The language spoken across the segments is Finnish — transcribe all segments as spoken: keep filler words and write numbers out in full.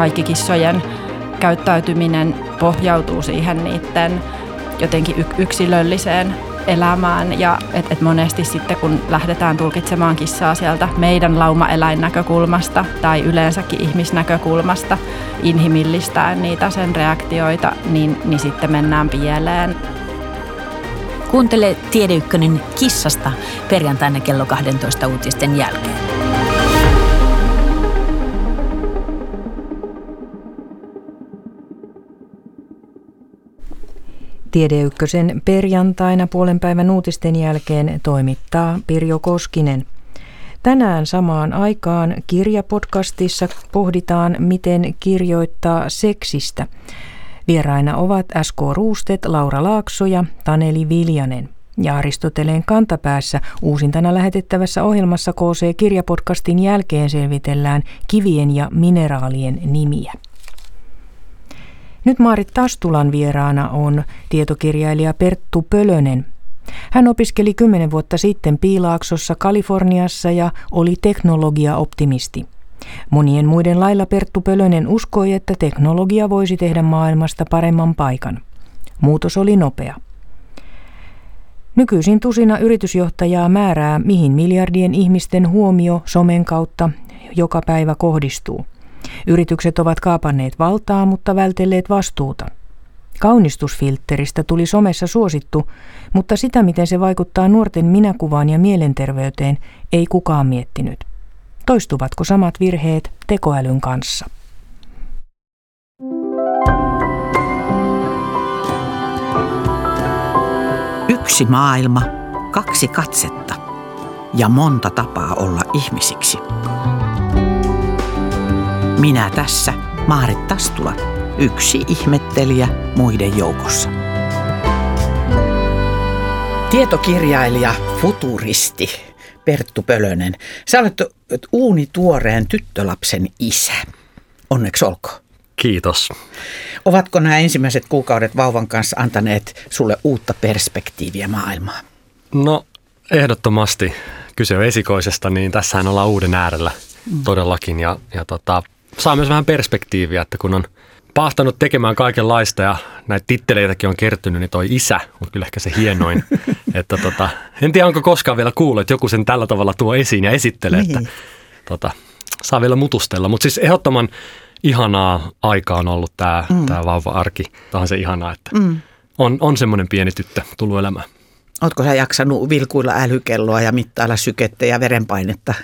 kaikki kissojen käyttäytyminen pohjautuu siihen niiden jotenkin yksilölliseen elämään ja et, et monesti sitten kun lähdetään tulkitsemaan kissaa sieltä meidän laumaeläinnäkökulmasta tai yleensäkin ihmisnäkökulmasta inhimillistäen niitä sen reaktioita, niin, niin sitten mennään pieleen. Kuuntele Tiede Ykkönen kissasta perjantaina kello kaksitoista uutisten jälkeen. Tiede Ykkösen perjantaina puolen päivän uutisten jälkeen toimittaa Pirjo Koskinen. Tänään samaan aikaan kirjapodcastissa pohditaan, miten kirjoittaa seksistä. Vieraina ovat S K Ruustet, Laura Laakso ja Taneli Viljanen. Ja Aristoteleen kantapäässä uusintana lähetettävässä ohjelmassa K C-kirjapodcastin jälkeen selvitellään kivien ja mineraalien nimiä. Nyt Maarit Tastulan vieraana on tietokirjailija Perttu Pölönen. Hän opiskeli kymmenen vuotta sitten Piilaaksossa Kaliforniassa ja oli teknologiaoptimisti. Monien muiden lailla Perttu Pölönen uskoi, että teknologia voisi tehdä maailmasta paremman paikan. Muutos oli nopea. Nykyisin tusina yritysjohtajaa määrää, mihin miljardien ihmisten huomio somen kautta joka päivä kohdistuu. Yritykset ovat kaapanneet valtaa, mutta vältelleet vastuuta. Kaunistusfiltteristä tuli somessa suosittu, mutta sitä, miten se vaikuttaa nuorten minäkuvaan ja mielenterveyteen, ei kukaan miettinyt. Toistuvatko samat virheet tekoälyn kanssa? Yksi maailma, kaksi katsetta ja monta tapaa olla ihmisiksi. Minä tässä, Maarit Tastula, yksi ihmettelijä muiden joukossa. Tietokirjailija, futuristi Perttu Pölönen. Sä olet uunituoreen tyttölapsen isä. Onneksi olkoon. Kiitos. Ovatko nämä ensimmäiset kuukaudet vauvan kanssa antaneet sulle uutta perspektiiviä maailmaan? No ehdottomasti. Kyse on esikoisesta, niin tässähän ollaan uuden äärellä mm. todellakin. Ja, ja tota, saa myös vähän perspektiiviä, että kun on paahtanut tekemään kaikenlaista ja näitä titteleitäkin on kertynyt, niin toi isä on kyllä ehkä se hienoin. että tota, en tiedä, onko koskaan vielä kuullut, että joku sen tällä tavalla tuo esiin ja esittelee, niin. että tota, saa vielä mutustella. Mutta siis ehdottoman ihanaa aikaa on ollut tämä mm. tää vauva-arki. Tämä on se ihanaa, että mm. on, on semmoinen pieni tyttö tullut elämään. Ootko sä jaksanut vilkuilla älykelloa ja mittailla sykettä ja verenpainetta?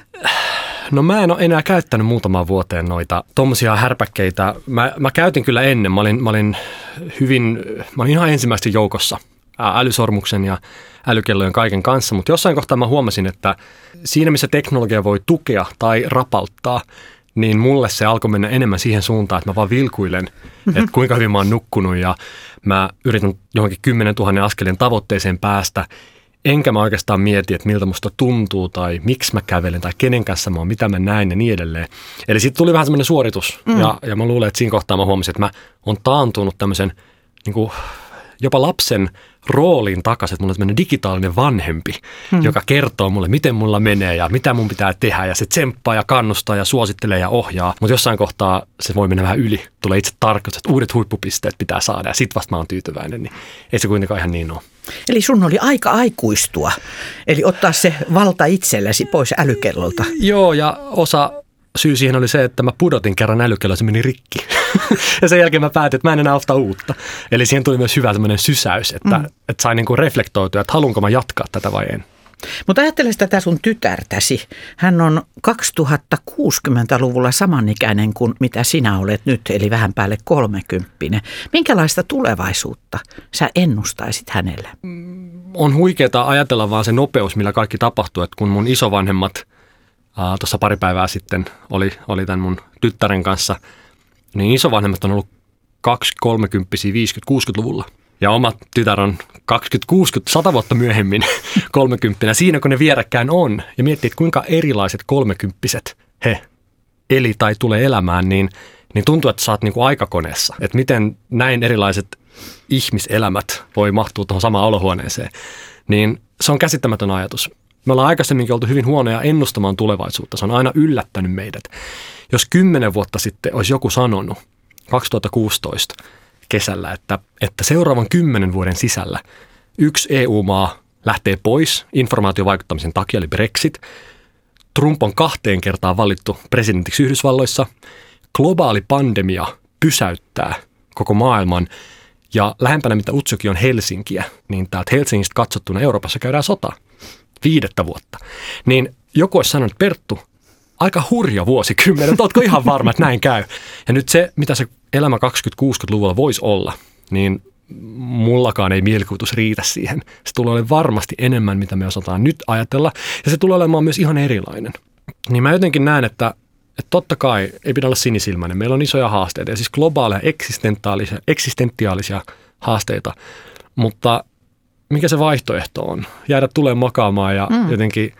No mä en ole enää käyttänyt muutamaan vuoteen noita tommosia härpäkkeitä. Mä, mä käytin kyllä ennen. Mä olin, mä olin hyvin, mä olin ihan ensimmäisten joukossa älysormuksen ja älykellojen kaiken kanssa, mutta jossain kohtaa mä huomasin, että siinä missä teknologia voi tukea tai rapauttaa, niin mulle se alkoi mennä enemmän siihen suuntaan, että mä vaan vilkuilen, mm-hmm. että kuinka hyvin mä oon nukkunut ja mä yritän johonkin kymmenen tuhannen askeleen tavoitteeseen päästä. Enkä mä oikeastaan mieti, että miltä musta tuntuu tai miksi mä kävelen tai kenen kanssa mä oon, mitä mä näin ja niin edelleen. Eli sitten tuli vähän semmoinen suoritus mm. ja, ja mä luulen, että siinä kohtaa mä huomasin, että mä oon taantunut tämmöisen niin kuin jopa lapsen rooliin takaisin, että mulla on tämmöinen digitaalinen vanhempi, mm. joka kertoo mulle, miten mulla menee ja mitä mun pitää tehdä ja se tsemppaa ja kannustaa ja suosittelee ja ohjaa. Mutta jossain kohtaa se voi mennä vähän yli. Tulee itse tarkoitus, että uudet huippupisteet pitää saada ja sit vasta mä oon tyytyväinen, niin ei se kuitenkaan ihan niin ole. Eli sun oli aika aikuistua, eli ottaa se valta itsellesi pois älykellolta. Joo, ja osa syy siihen oli se, että mä pudotin kerran älykello, se meni rikki. Ja sen jälkeen mä päätin, että mä en enää ostaa uutta. Eli siihen tuli myös hyvä tämmöinen sysäys, että, mm. että sai niinku reflektoitua, että haluanko mä jatkaa tätä vai en. Mutta ajattele tätä sun tytärtäsi. Hän on kaksituhattakuusikymmentäluvulla samanikäinen kuin mitä sinä olet nyt, eli vähän päälle kolmekymppinen. Minkälaista tulevaisuutta sä ennustaisit hänelle? On huikeaa ajatella vaan se nopeus, millä kaikki tapahtuu. Että kun mun isovanhemmat äh, tuossa pari päivää sitten oli, oli tämän mun tyttären kanssa, niin isovanhemmat on ollut kaksikymmentä, kolmekymmentä, viisikymmentä, kuusikymmentäluvulla. Ja oma tytär on kaksikymmentä, kuusikymmentä, sata vuotta myöhemmin kolmekymmentä. Siinä kun ne vierekkäin on ja miettii, että kuinka erilaiset kolmekymppiset he eli tai tulee elämään, niin, niin tuntuu, että sä oot niin kuin aikakoneessa. Että miten näin erilaiset ihmiselämät voi mahtua tuohon samaan olohuoneeseen. Niin se on käsittämätön ajatus. Me ollaan aikaisemminkin oltu hyvin huonoja ennustamaan tulevaisuutta. Se on aina yllättänyt meidät. jos kymmenen vuotta sitten olisi joku sanonut kaksituhattakuusitoista kesällä, että, että seuraavan kymmenen vuoden sisällä yksi E U-maa lähtee pois informaatiovaikuttamisen takia, eli Brexit. Trump on kahteen kertaan valittu presidentiksi Yhdysvalloissa. Globaali pandemia pysäyttää koko maailman. Ja lähempänä, mitä Utsuki on Helsinkiä, niin täältä Helsingistä katsottuna Euroopassa käydään sota viidettä vuotta. Niin joku olisi sanonut, että Perttu, aika hurja vuosikymmen, oletko ihan varma, että näin käy? Ja nyt se, mitä se elämä kaksikymmentä-kuusikymmentäluvulla voisi olla, niin mullakaan ei mielikuvitus riitä siihen. Se tulee olemaan varmasti enemmän, mitä me osataan nyt ajatella, ja se tulee olemaan myös ihan erilainen. Niin mä jotenkin näen, että, että totta kai ei pidä olla sinisilmäinen. Meillä on isoja haasteita, ja siis globaaleja eksistentiaalisia, eksistentiaalisia haasteita, mutta mikä se vaihtoehto on? Jäädä tulemaan makaamaan ja mm. jotenkin,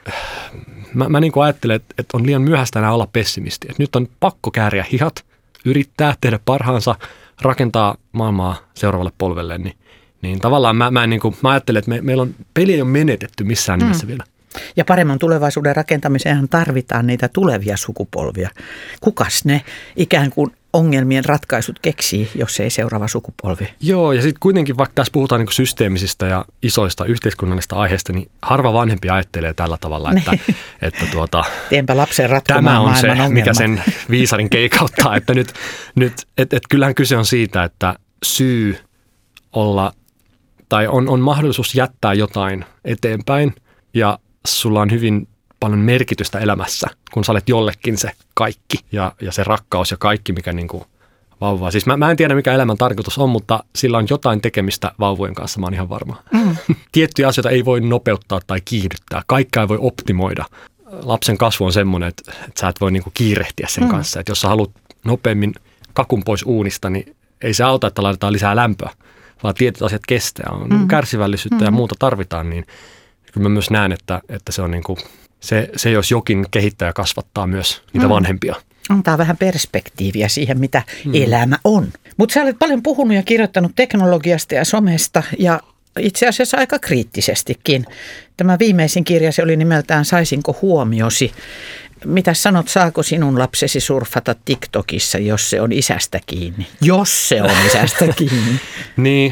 mä, mä niin kuin ajattelen, että, että on liian myöhäistä enää olla pessimisti. Että nyt on pakko kääriä hihat, yrittää tehdä parhaansa, rakentaa maailmaa seuraavalle polvelle, niin, niin tavallaan mä, mä, niin kuin, mä ajattelen, että me, meillä on peli ei ole menetetty missään nimessä mm. vielä. Ja paremman tulevaisuuden rakentamiseen tarvitaan niitä tulevia sukupolvia. Kukas ne ikään kuin ongelmien ratkaisut keksii, jos ei seuraava sukupolvi? Joo, ja sitten kuitenkin vaikka tässä puhutaan niin systeemisistä ja isoista yhteiskunnallisista aiheista, niin harva vanhempi ajattelee tällä tavalla, että, että tuota, Tienpä lapsen ratkomaan tämä on se, ongelma. mikä sen viisarin keikauttaa. Että nyt, nyt, et, et kyllähän kyse on siitä, että syy olla, tai on, on mahdollisuus jättää jotain eteenpäin, ja sulla on hyvin paljon merkitystä elämässä, kun sä olet jollekin se kaikki ja, ja se rakkaus ja kaikki, mikä niin kuin vauvaa. Siis mä, mä en tiedä, mikä elämän tarkoitus on, mutta sillä on jotain tekemistä vauvojen kanssa, mä oon ihan varma. Mm. Tiettyjä asioita ei voi nopeuttaa tai kiihdyttää, kaikkea ei voi optimoida. Lapsen kasvu on semmoinen, että, että sä et voi niin kuin kiirehtiä sen mm. kanssa. Että jos sä haluat nopeammin kakun pois uunista, niin ei se auta, että laitetaan lisää lämpöä, vaan tietyt asiat kestää. On mm. kärsivällisyyttä mm. ja muuta tarvitaan, niin kyllä mä myös näen, että, että se on niin kuin Se, se, jos jokin kehittää ja kasvattaa myös niitä mm. vanhempia. Antaa vähän perspektiiviä siihen, mitä mm. elämä on. Mutta sä olet paljon puhunut ja kirjoittanut teknologiasta ja somesta ja itse asiassa aika kriittisestikin. Tämä viimeisin kirjasi oli nimeltään Saisinko huomiosi? Mitä sanot, saako sinun lapsesi surfata TikTokissa, jos se on isästä kiinni? Jos se on isästä kiinni. Niin,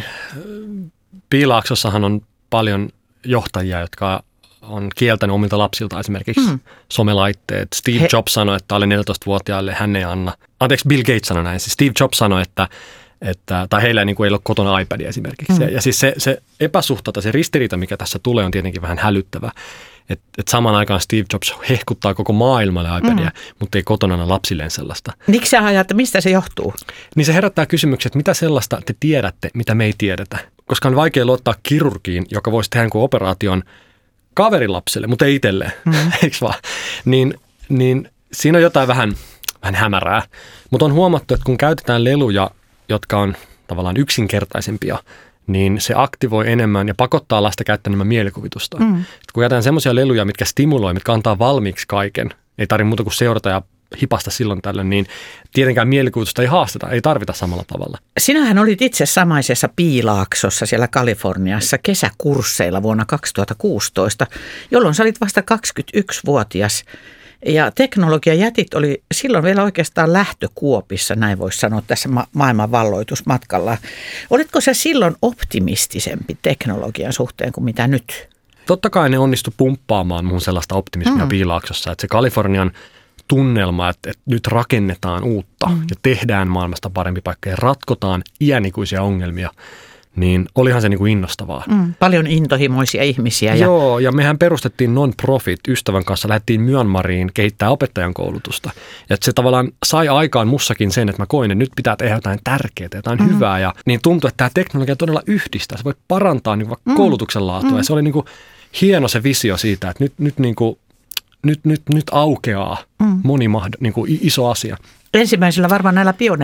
Piilaaksossahan on paljon johtajia, jotka on kieltänyt omilta lapsilta esimerkiksi mm. somelaitteet. Steve He. Jobs sanoi, että alle neljätoistavuotiaille hän ei anna. Anteeksi, Bill Gates sanoi näin. Siis Steve Jobs sanoi, että, että tai heillä niin kuin ei ole kotona iPadia esimerkiksi. Mm. Ja, ja siis se, se epäsuhta tai se ristiriita, mikä tässä tulee, on tietenkin vähän hälyttävä. Että et samaan aikaan Steve Jobs hehkuttaa koko maailmalle iPadia, mm. mutta ei kotona lapsilleen sellaista. Miksi sä ajat, mistä se johtuu? Niin se herättää kysymykset, että mitä sellaista te tiedätte, mitä me ei tiedetä. Koska on vaikea luottaa kirurgiin, joka voisi tehdä jonkun operaation kaverilapselle, mutta ei itselleen, mm. eikö vaan? Niin, niin siinä on jotain vähän, vähän hämärää. Mutta on huomattu, että kun käytetään leluja, jotka on tavallaan yksinkertaisempia, niin se aktivoi enemmän ja pakottaa lasta käyttämään mielikuvitusta. Mm. Kun käytetään semmoisia leluja, mitkä stimuloi, mitkä antaa valmiiksi kaiken, ei tarvitse muuta kuin seurata ja hipasta silloin tällöin, niin tietenkään mielikuvitusta ei haasteta, ei tarvita samalla tavalla. Sinähän olit itse samaisessa Piilaaksossa siellä Kaliforniassa kesäkursseilla vuonna kaksituhattakuusitoista, jolloin sä olit vasta kaksikymmentäyksivuotias. Ja teknologiajätit oli silloin vielä oikeastaan lähtökuopissa, näin voisi sanoa, tässä ma- maailman valloitusmatkalla. Olitko sä silloin optimistisempi teknologian suhteen kuin mitä nyt? Totta kai ne onnistu pumppaamaan mun sellaista optimismia mm. Piilaaksossa, että se Kalifornian tunnelma, että, että nyt rakennetaan uutta mm. ja tehdään maailmasta parempi paikka ja ratkotaan iänikuisia ongelmia, niin olihan se niin kuin innostavaa. Mm. Paljon intohimoisia ihmisiä. Ja... Joo, ja mehän perustettiin non-profit ystävän kanssa, lähdettiin Myanmariin kehittää opettajan koulutusta. Ja se tavallaan sai aikaan mussakin sen, että mä koin, että nyt pitää tehdä jotain tärkeää, jotain mm. hyvää. Ja niin tuntui, että tämä teknologia todella yhdistää. Se voi parantaa niin kuin mm. koulutuksen laatua. Mm. Ja se oli niin kuin hieno se visio siitä, että nyt, nyt niin kuin Nyt, nyt, nyt aukeaa mm. moni mahd- niin kuin iso asia. Ensimmäisellä varmaan näillä pioneereilla